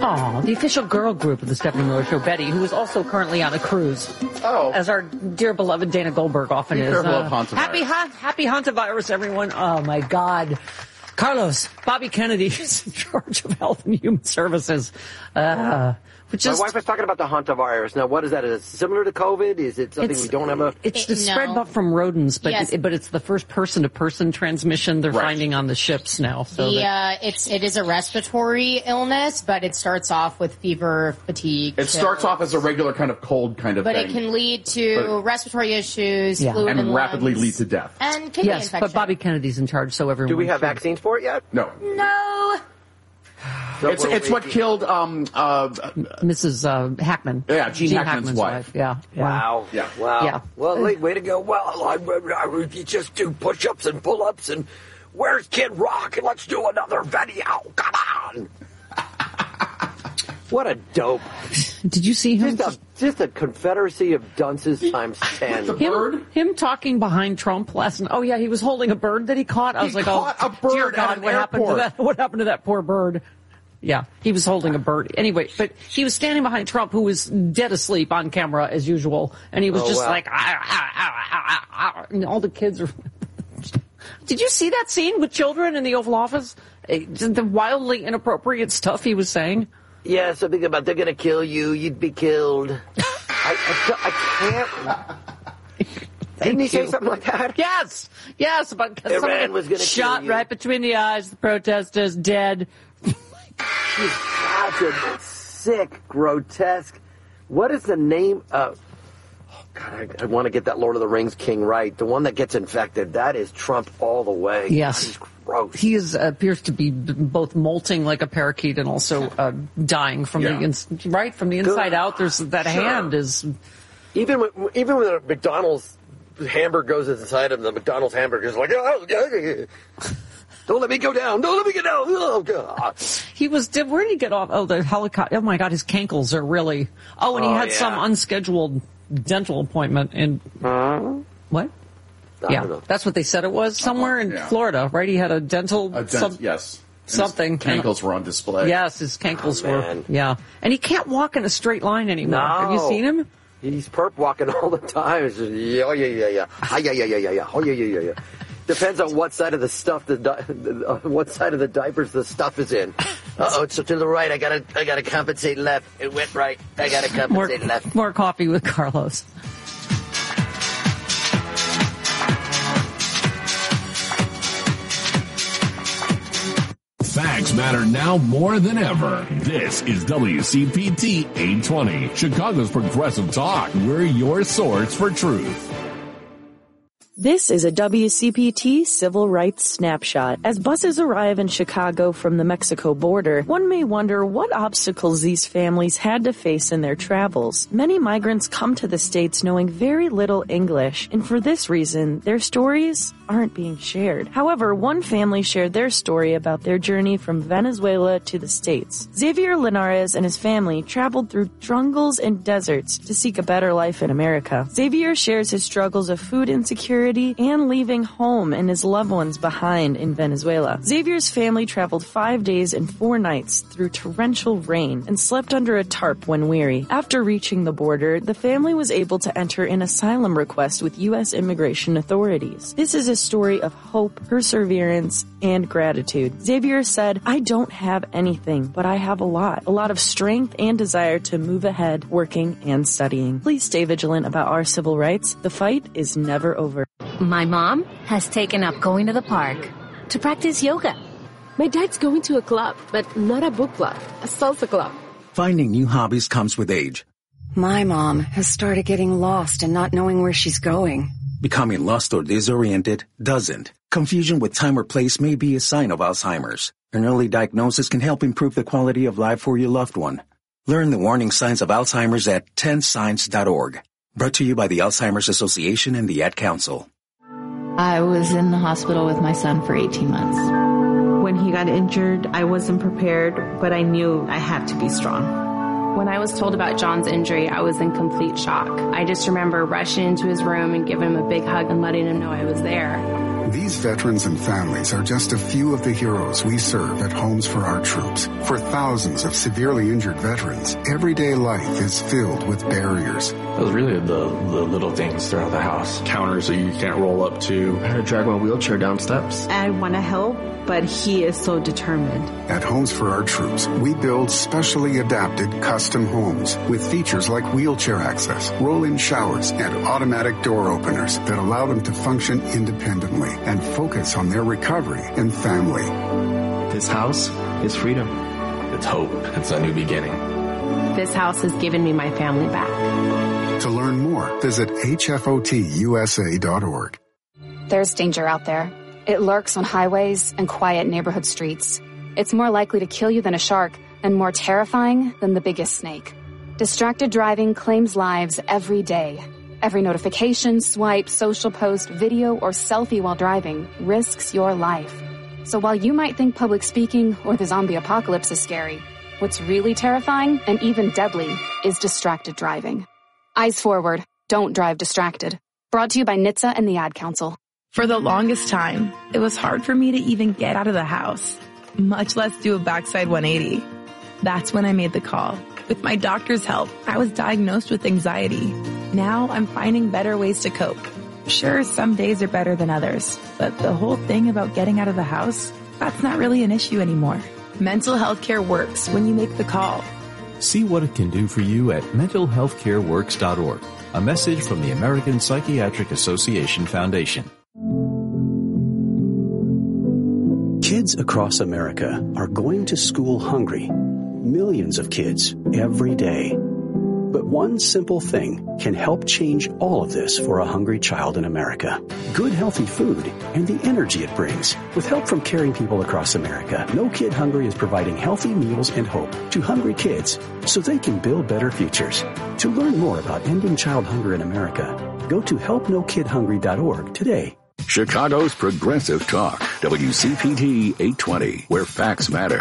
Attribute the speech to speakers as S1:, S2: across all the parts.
S1: Oh, the official girl group of the Stephanie Miller Show, Betty, who is also currently on a cruise.
S2: Oh.
S1: As our dear beloved Dana Goldberg often is. Happy Hantavirus, everyone. Oh, my God. Carlos, Bobby Kennedy is in charge of Health and Human Services.
S3: My wife was talking about the hantavirus. Now, what is that? Is it similar to COVID? Is it something we don't have a...
S1: It's the spread from rodents, but
S4: yes.
S1: but it's the first person-to-person transmission they're finding on the ships now. So
S4: it is a respiratory illness, but it starts off with fever, fatigue.
S2: It starts off as a regular kind of cold kind of
S4: thing.
S2: But
S4: it can lead to respiratory issues, fluid
S2: and rapidly lead to death.
S4: And kidney infection.
S1: But Bobby Kennedy's in charge, so everyone...
S3: Do we have vaccines for it yet?
S2: No.
S4: No.
S3: So
S2: it's what killed
S1: Mrs. Hackman.
S2: Yeah, Gene Hackman's wife.
S1: Yeah.
S3: Wow.
S2: Yeah.
S3: Wow.
S1: Yeah.
S3: Well, way to go. Well, you just do push-ups and pull-ups and where's Kid Rock? And let's do another video. Come on. What a dope.
S1: Did you see him?
S3: Just a confederacy of dunces times 10.
S1: Him talking behind Trump last night. Oh, yeah, he was holding a bird that he caught. I was like, oh,
S2: a bird
S1: dear God,
S2: at an airport.
S1: What happened to that poor bird? Yeah, he was holding a bird. Anyway, but he was standing behind Trump, who was dead asleep on camera as usual. And he was like, and all the kids are... Did you see that scene with children in the Oval Office? The wildly inappropriate stuff he was saying?
S3: Yeah, something about they're going to kill you, you'd be killed. I can't... Didn't he say something like that?
S1: Yes, but
S3: Iran was going to
S1: shot
S3: kill you.
S1: right between the eyes, the protesters dead.
S3: He's such a sick, grotesque... What is the name of... Oh, God, I want to get that Lord of the Rings king right. The one that gets infected, that is Trump all the way.
S1: Yes.
S3: God, he's gross.
S1: He appears to be both molting like a parakeet and also dying from the inside out. There's that hand is...
S3: Even when the McDonald's hamburger goes inside him, the McDonald's hamburger is like... Don't let me go down. Don't let me get down. Oh, God.
S1: Where did he get off? Oh, the helicopter. Oh, my God, his cankles are really... Oh, and he had some unscheduled dental appointment in... What?
S3: I don't know.
S1: That's what they said it was. Somewhere in Florida, right? He had a dental...
S2: yes.
S1: Something.
S2: His cankles were on display.
S1: Yes, his cankles were. Yeah. And he can't walk in a straight line anymore.
S3: No.
S1: Have you seen him?
S3: He's perp walking all the time. It's just, yeah. Oh, yeah. Depends on what side of the stuff, what side of the diapers the stuff is in. So to the right, I gotta compensate left. It went right. I gotta compensate left.
S1: More coffee with Carlos.
S5: Facts matter now more than ever. This is WCPT 820, Chicago's Progressive Talk. We're your source for truth.
S6: This is a WCPT Civil Rights Snapshot. As buses arrive in Chicago from the Mexico border, one may wonder what obstacles these families had to face in their travels. Many migrants come to the States knowing very little English, and for this reason, their stories aren't being shared. However, one family shared their story about their journey from Venezuela to the States. Xavier Linares and his family traveled through jungles and deserts to seek a better life in America. Xavier shares his struggles of food insecurity and leaving home and his loved ones behind in Venezuela. Xavier's family traveled 5 days and 4 nights through torrential rain and slept under a tarp when weary. After reaching the border, the family was able to enter an asylum request with U.S. immigration authorities. This is a story of hope, perseverance, and gratitude. Xavier said, "I don't have anything, but I have a lot of strength and desire to move ahead, working and studying." Please stay vigilant about our civil rights. The fight is never over.
S7: My mom has taken up going to the park to practice yoga.
S8: My dad's going to a club, but not a book club, a salsa club.
S9: Finding new hobbies comes with age.
S10: My mom has started getting lost and not knowing where she's going.
S9: Becoming lost or disoriented doesn't. Confusion with time or place may be a sign of Alzheimer's. An early diagnosis can help improve the quality of life for your loved one. Learn the warning signs of Alzheimer's at 10signs.org. Brought to you by the Alzheimer's Association and the Ad Council.
S11: I was in the hospital with my son for 18 months.
S12: When he got injured, I wasn't prepared, but I knew I had to be strong.
S13: When I was told about John's injury, I was in complete shock. I just remember rushing into his room and giving him a big hug and letting him know I was there.
S14: These veterans and families are just a few of the heroes we serve at Homes for Our Troops. For thousands of severely injured veterans, everyday life is filled with barriers.
S15: It was really the little things throughout the house. Counters that you can't roll up to.
S16: I had to drag my wheelchair down steps.
S12: I want to help, but he is so determined.
S14: At Homes for Our Troops, we build specially adapted custom homes with features like wheelchair access, roll-in showers, and automatic door openers that allow them to function independently and focus on their recovery and family.
S16: This house is freedom.
S15: It's hope. It's a new beginning.
S13: This house has given me my family back.
S14: To learn more, visit hfotusa.org.
S17: There's danger out there. It lurks on highways and quiet neighborhood streets. It's more likely to kill you than a shark and more terrifying than the biggest snake. Distracted driving claims lives every day. Every notification, swipe, social post, video, or selfie while driving risks your life. So while you might think public speaking or the zombie apocalypse is scary, what's really terrifying and even deadly is distracted driving. Eyes forward. Don't drive distracted. Brought to you by NHTSA and the Ad Council.
S18: For the longest time, it was hard for me to even get out of the house, much less do a backside 180. That's when I made the call. With my doctor's help, I was diagnosed with anxiety. Now I'm finding better ways to cope. Sure, some days are better than others, but the whole thing about getting out of the house, that's not really an issue anymore. Mental health care works when you make the call.
S19: See what it can do for you at mentalhealthcareworks.org. A message from the American Psychiatric Association Foundation.
S20: Kids across America are going to school hungry. Millions of kids every day. But one simple thing can help change all of this for a hungry child in America. Good, healthy food and the energy it brings. With help from caring people across America, No Kid Hungry is providing healthy meals and hope to hungry kids so they can build better futures. To learn more about ending child hunger in America, go to helpnokidhungry.org today.
S5: Chicago's Progressive Talk, WCPT 820, where facts matter.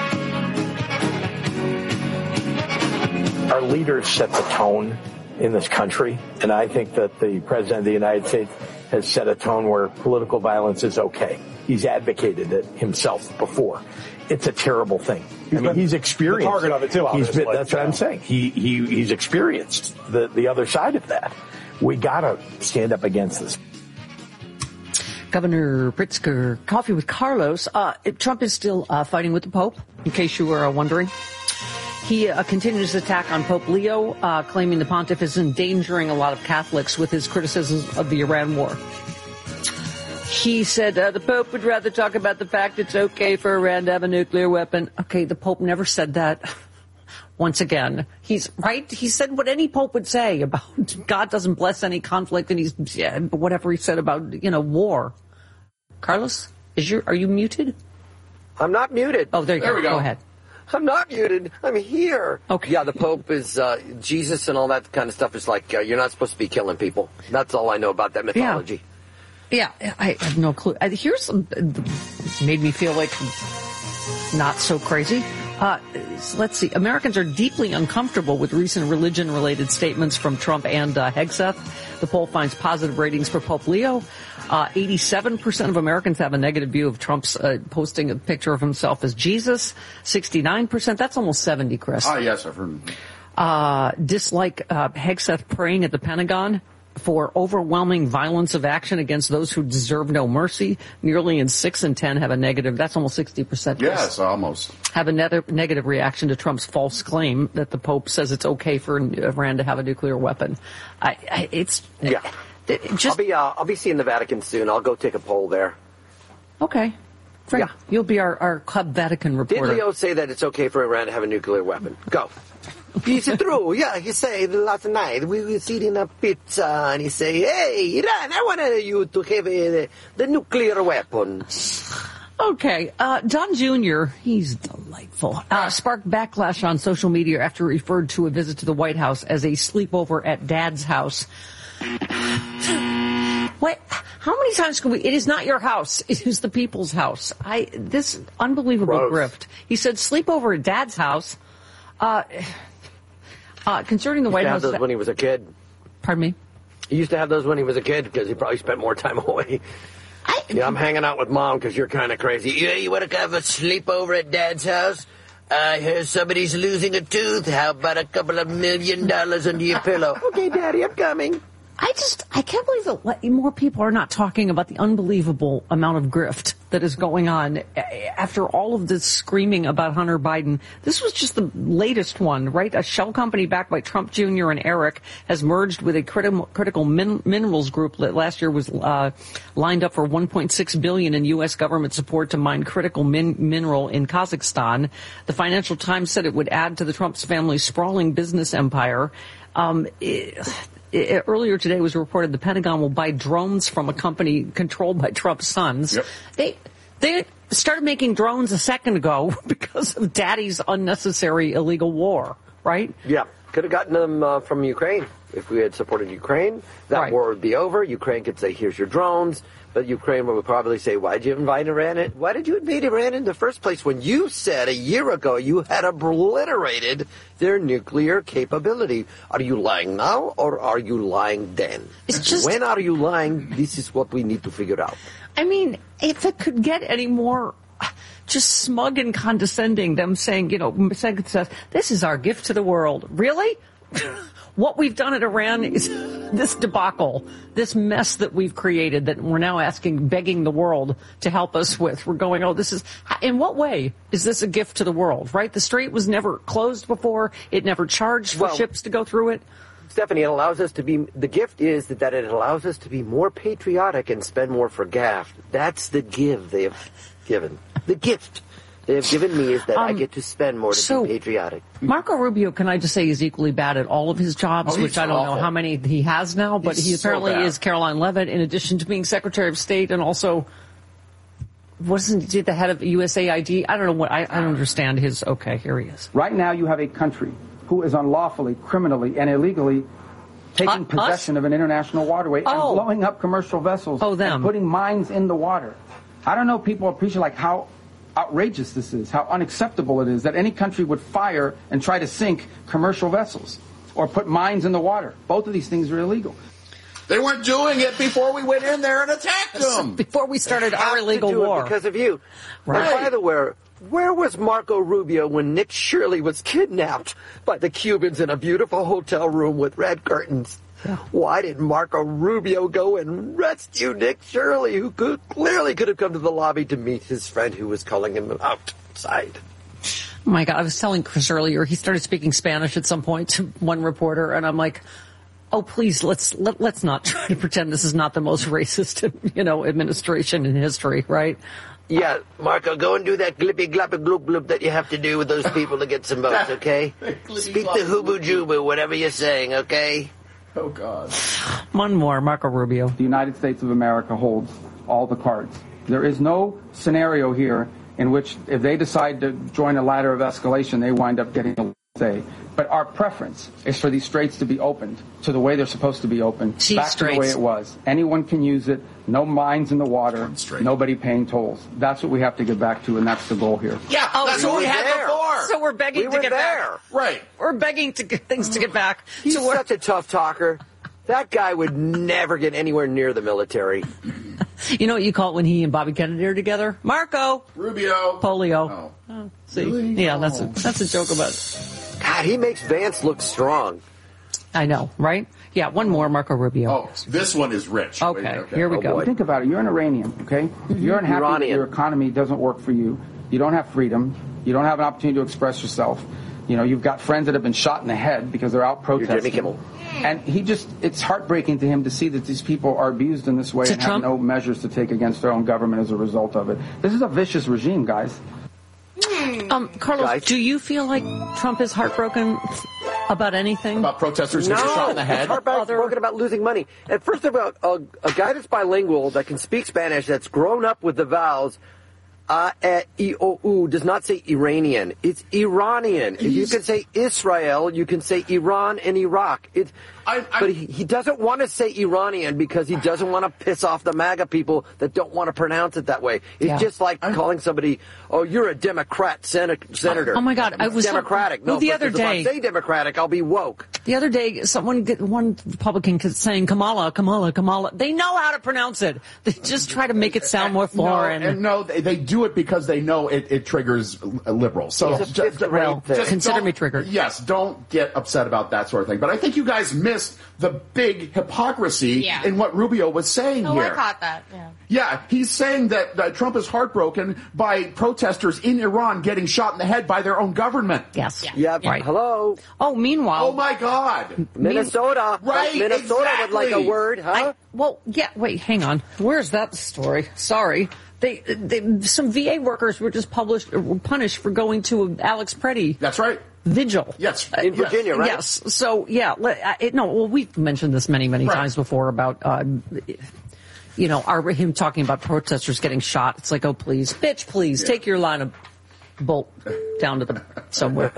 S3: Our leaders set the tone in this country, and I think that the President of the United States has set a tone where political violence is okay. He's advocated it himself before. It's a terrible thing. He's experienced
S2: the target of it too. Obviously,
S3: that's what I'm saying. He's experienced the other side of that. We gotta stand up against this.
S1: Governor Pritzker, Coffee with Carlos. Trump is still fighting with the Pope, in case you were wondering. He continues his attack on Pope Leo, claiming the pontiff is endangering a lot of Catholics with his criticisms of the Iran war. He said the Pope would rather talk about the fact it's okay for Iran to have a nuclear weapon. Okay, the Pope never said that. Once again, he's right. He said what any Pope would say about God doesn't bless any conflict, and whatever he said about war. Carlos, are you muted?
S3: I'm not muted.
S1: Oh, there you go. Go ahead.
S3: I'm not muted. I'm here.
S1: Okay.
S3: Yeah, the Pope is Jesus and all that kind of stuff is like you're not supposed to be killing people. That's all I know about that mythology.
S1: Yeah, I have no clue. Here's some made me feel like not so crazy. Let's see. Americans are deeply uncomfortable with recent religion-related statements from Trump and Hegseth. The poll finds positive ratings for Pope Leo. 87% of Americans have a negative view of Trump's posting a picture of himself as Jesus. 69%. That's almost 70, Chris.
S2: Yes, I've heard.
S1: Dislike Hegseth praying at the Pentagon for overwhelming violence of action against those who deserve no mercy. Nearly 6 in 10 have a negative. That's almost 60%.
S2: Yes, almost.
S1: Have a negative reaction to Trump's false claim that the Pope says it's okay for Iran to have a nuclear weapon.
S3: I'll be seeing the Vatican soon. I'll go take a poll there.
S1: Okay. Frank, you'll be our Club Vatican reporter.
S3: Did Leo say that it's okay for Iran to have a nuclear weapon? Go. Is it true? Yeah, he said last night we were eating a pizza and he said, hey, Iran, I want you to have the nuclear weapon.
S1: Okay. Don Jr., he's delightful, sparked backlash on social media after he referred to a visit to the White House as a sleepover at Dad's house. What? How many times can we? It is not your house. It is the people's house. This unbelievable grift. He said sleepover at Dad's house. Concerning the White House.
S3: He used to have those when he was a kid.
S1: Pardon me?
S3: He used to have those when he was a kid because he probably spent more time away. Yeah, I'm hanging out with Mom because you're kind of crazy. Yeah, you want to have a sleepover at Dad's house? I hear somebody's losing a tooth. How about a couple of $1 million under your pillow? Okay, Daddy, I'm coming.
S1: I can't believe that more people are not talking about the unbelievable amount of grift that is going on after all of this screaming about Hunter Biden. This was just the latest one, right? A shell company backed by Trump Jr. and Eric has merged with a critical minerals group that last year was lined up for $1.6 billion in U.S. government support to mine critical mineral in Kazakhstan. The Financial Times said it would add to the Trump family's sprawling business empire. Earlier today it was reported the Pentagon will buy drones from a company controlled by Trump's sons. Yep. They started making drones a second ago because of Daddy's unnecessary illegal war, right?
S3: Yeah. Could have gotten them from Ukraine. If we had supported Ukraine, that war would be over. Ukraine could say, here's your drones. But Ukraine would probably say, why did you invite Iran in? Why did you invade Iran in the first place when you said a year ago you had obliterated their nuclear capability? Are you lying now or are you lying then? When are you lying? This is what we need to figure out.
S1: I mean, if it could get any more just smug and condescending, them saying, this is our gift to the world. Really? What we've done at Iran is this debacle, this mess that we've created that we're now begging the world to help us with. We're going, in what way is this a gift to the world, right? The strait was never closed before. It never charged for ships to go through it.
S3: Stephanie, it allows us to be, the gift is that it allows us to be more patriotic and spend more for gas. That's the give they have given. The gift they have given me is that I get to spend more to be patriotic.
S1: Marco Rubio, can I just say, is equally bad at all of his jobs, which I don't know how many he has now, but he apparently is Caroline Leavitt, in addition to being Secretary of State, and also wasn't he the head of USAID? I don't know what, I don't understand his, okay, here he is.
S21: Right now you have a country who is unlawfully, criminally, and illegally taking possession of an international waterway and blowing up commercial vessels and putting mines in the water. I don't know if people appreciate how outrageous this is, how unacceptable it is that any country would fire and try to sink commercial vessels or put mines in the water. Both of these things are illegal.
S2: They weren't doing it before we went in there and attacked them.
S1: Before we started our illegal war.
S3: Because of you.
S1: Right.
S3: And by the way, where was Marco Rubio when Nick Shirley was kidnapped by the Cubans in a beautiful hotel room with red curtains? Yeah. Why did Marco Rubio go and rescue Nick Shirley, who clearly could have come to the lobby to meet his friend who was calling him outside?
S1: Oh my God, I was telling Chris earlier, he started speaking Spanish at some point to one reporter, and I'm like, oh, please, let's not try to pretend this is not the most racist, administration in history, right?
S3: Yeah, Marco, go and do that glippy gloppy gloop gloop that you have to do with those people to get some votes, okay? Speak the hoobu jubu, whatever you're saying, okay?
S2: Oh, God.
S1: One more, Marco Rubio.
S21: The United States of America holds all the cards. There is no scenario here in which if they decide to join a ladder of escalation, they wind up getting a say. But our preference is for these straits to be opened to the way they're supposed to be opened, back to the way it was. Anyone can use it, no mines in the water, nobody paying tolls. That's what we have to get back to, and that's the goal here.
S2: Yeah, that's what we had before.
S1: So we're begging to get back.
S2: Right.
S1: We're begging to get things to get back.
S3: He's such a tough talker. That guy would never get anywhere near the military.
S1: You know what you call it when he and Bobby Kennedy are together? Marco
S2: Rubio.
S1: Polio. Oh, see, really? Yeah, that's a joke about it.
S3: God, he makes Vance look strong.
S1: I know, right? Yeah, one more, Marco Rubio.
S2: Oh, this one is rich.
S1: Okay, here we go.
S21: Think about it. You're an Iranian, okay? You're unhappy that your economy doesn't work for you. You don't have freedom. You don't have an opportunity to express yourself. You've got friends that have been shot in the head because they're out protesting.
S3: You're Jimmy Kimmel.
S21: And it's heartbreaking to him to see that these people are abused in this way and have no measures to take against their own government as a result of it. This is a vicious regime, guys.
S1: Carlos, do you feel like Trump is heartbroken about anything?
S2: About protesters getting shot in the head?
S3: He's heartbroken about losing money. And first about a guy that's bilingual, that can speak Spanish, that's grown up with the vowels, does not say Iranian. It's Iranian. If you can say Israel, you can say Iran and Iraq. But he doesn't want to say Iranian because he doesn't want to piss off the MAGA people that don't want to pronounce it that way. It's just like calling somebody, oh, you're a Democrat senator.
S1: Oh my God, I was
S3: Democratic. No,
S1: the other day.
S3: If I say Democratic, I'll be woke.
S1: The other day, one Republican kept saying Kamala, Kamala, Kamala. They know how to pronounce it. They just try to make it sound more foreign.
S2: No, they do it because they know it triggers liberals. So
S1: consider me triggered.
S2: Yes, don't get upset about that sort of thing. But I think you guys missed the big hypocrisy in what Rubio was saying here.
S4: I caught that.
S2: Yeah, he's saying that Trump is heartbroken by protesters in Iran getting shot in the head by their own government.
S1: Yes.
S3: Yeah. Right. Hello.
S1: Oh, meanwhile.
S2: Oh, my God.
S3: Minnesota.
S2: Right,
S3: Minnesota
S2: exactly.
S3: would like a word, huh?
S1: Wait, hang on. Where's that story? Sorry. Some VA workers were just punished for going to Alex Preddy.
S2: That's right.
S1: Vigil.
S2: Yes.
S3: In Virginia, right?
S1: Yes. So, we've mentioned this many times before about, him talking about protesters getting shot. It's like, oh, please, bitch, please, take your line of bolt down to the somewhere.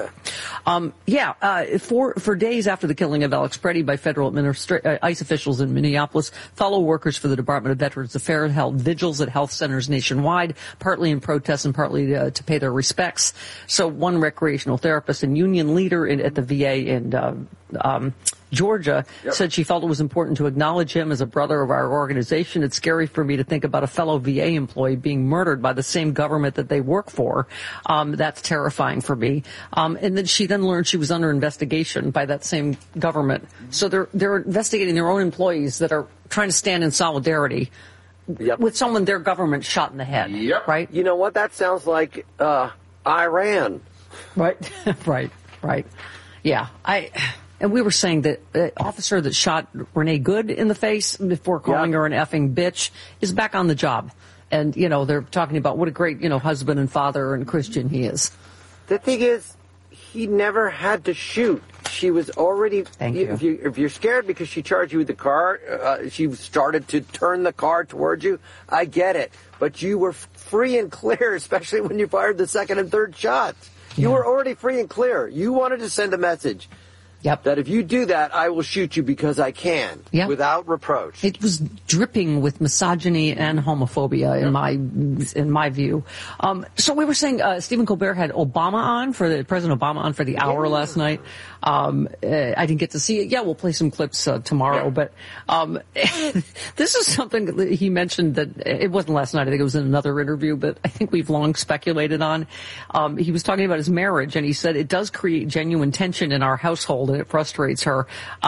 S1: For days after the killing of Alex Preddy by federal ICE officials in Minneapolis, fellow workers for the Department of Veterans Affairs held vigils at health centers nationwide, partly in protest and partly to pay their respects. So one recreational therapist and union leader at the VA in Georgia said she felt it was important to acknowledge him as a brother of our organization. It's scary for me to think about a fellow VA employee being murdered by the same government that they work for. That's terrifying for me. And then she learned she was under investigation by that same government. So they're investigating their own employees that are trying to stand in solidarity with someone their government shot in the head.
S2: Yep.
S1: Right?
S3: You know what? That sounds like Iran.
S1: Right. Right. Yeah. And we were saying that the officer that shot Renee Good in the face before calling her an effing bitch is back on the job. And, they're talking about what a great, husband and father and Christian he is.
S3: The thing is, he never had to shoot. She was already...
S1: Thank you.
S3: If you're scared because she charged you with the car, she started to turn the car towards you, I get it. But you were free and clear, especially when you fired the second and third shots. You were already free and clear. You wanted to send a message.
S1: Yep.
S3: That if you do that, I will shoot you because I can, without reproach.
S1: It was dripping with misogyny and homophobia in my view. So we were saying Stephen Colbert had President Obama on for the hour last night. I didn't get to see it. Yeah, we'll play some clips tomorrow. But this is something that he mentioned that it wasn't last night. I think it was in another interview, but I think we've long speculated on. He was talking about his marriage, and he said it does create genuine tension in our household, and it frustrates her.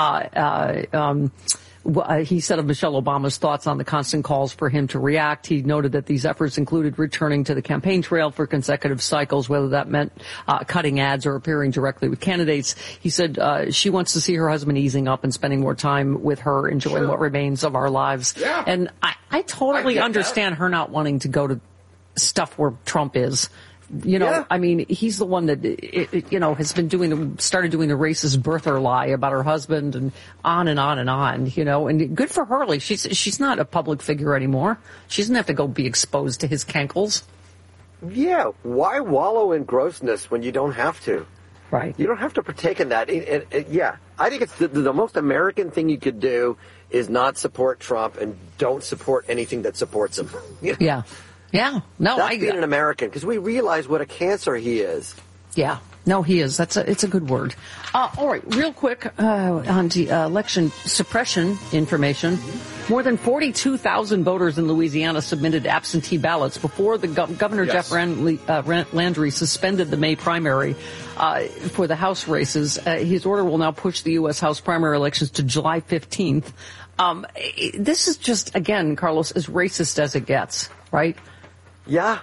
S1: He said of Michelle Obama's thoughts on the constant calls for him to react. He noted that these efforts included returning to the campaign trail for consecutive cycles, whether that meant cutting ads or appearing directly with candidates. He said she wants to see her husband easing up and spending more time with her, enjoying what remains of our lives. Yeah. And I totally understand her not wanting to go to stuff where Trump is. I mean, he's the one that, has been started doing the racist birther lie about her husband and on and on and on, and good for her. Like, she's not a public figure anymore. She doesn't have to go be exposed to his cankles.
S3: Yeah. Why wallow in grossness when you don't have to?
S1: Right.
S3: You don't have to partake in that. I think it's the most American thing you could do is not support Trump and don't support anything that supports him.
S1: Yeah. Yeah, no,
S3: that's being an American, because we realize what a cancer he is.
S1: Yeah, no, he is. It's a good word. All right, real quick on the election suppression information. More than 42,000 voters in Louisiana submitted absentee ballots before the Governor Jeff Landry suspended the May primary for the House races. His order will now push the U.S. House primary elections to July 15th. This is just, again, Carlos, as racist as it gets, right?
S3: Yeah,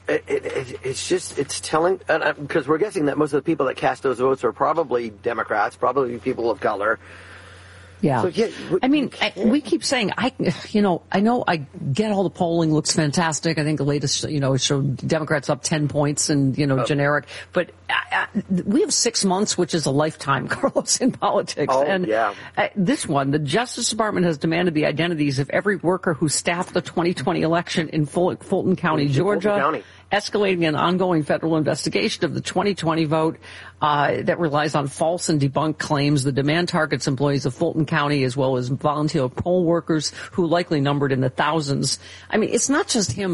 S3: it's telling, because we're guessing that most of the people that cast those votes are probably Democrats, probably people of color.
S1: Yeah.
S3: So,
S1: we keep saying, I know I get all the polling looks fantastic. I think the latest, it showed Democrats up 10 points and, generic. But we have 6 months, which is a lifetime, Carlos, in politics. This one, the Justice Department has demanded the identities of every worker who staffed the 2020 election in Fulton County, Georgia. Escalating an ongoing federal investigation of the 2020 vote that relies on false and debunked claims. The demand targets employees of Fulton County as well as volunteer poll workers who likely numbered in the thousands. I mean, it's not just him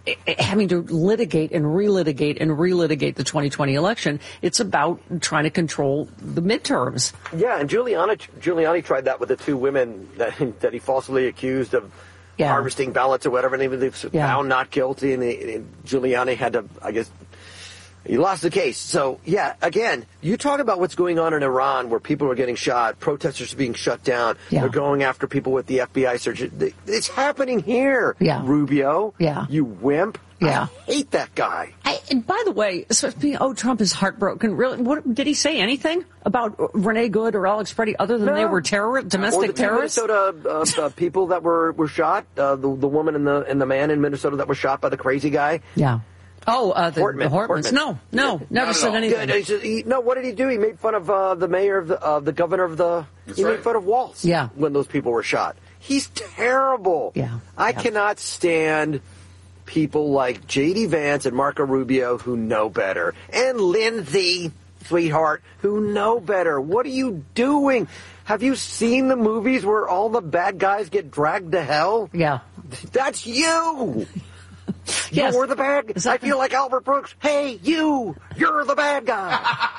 S1: having to litigate and relitigate the 2020 election. It's about trying to control the midterms.
S3: Yeah, and Giuliani tried that with the two women that he falsely accused of harvesting ballots or whatever, and they found not guilty, and Giuliani had to, I guess, he lost the case. So, yeah, again, you talk about what's going on in Iran where people are getting shot, protesters are being shut down, they're going after people with the FBI search. It's happening here, Rubio.
S1: Yeah.
S3: You wimp.
S1: Yeah.
S3: I hate that guy.
S1: And by the way, Trump is heartbroken. Really, what did he say anything about Renee Good or Alex Preddy other than they were domestic terrorists?
S3: Or the Minnesota people that were shot, the woman and the man in Minnesota that were shot by the crazy guy.
S1: Yeah. Oh, the
S3: Hortman.
S1: No, never said anything.
S3: No, what did he do? He made fun of the mayor of the governor of the. He made fun of Waltz.
S1: Yeah.
S3: When those people were shot, he's terrible.
S1: Yeah.
S3: I cannot stand people like J.D. Vance and Marco Rubio who know better, and Lindsay, sweetheart, who know better. What are you doing? Have you seen the movies where all the bad guys get dragged to hell?
S1: Yeah.
S3: That's you.
S1: Yes.
S3: You're the bad guy. I feel like Albert Brooks. Hey, you're the bad guy.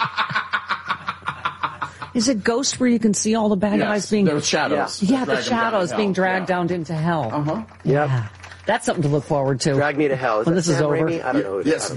S1: Is it Ghost where you can see all the bad guys being...
S2: Those shadows.
S1: Yeah, the shadows being dragged down into hell.
S3: Yeah.
S1: That's something to look forward to.
S3: Drag me to hell.
S1: When this is over.
S3: Raimi? I don't know.
S2: Yes,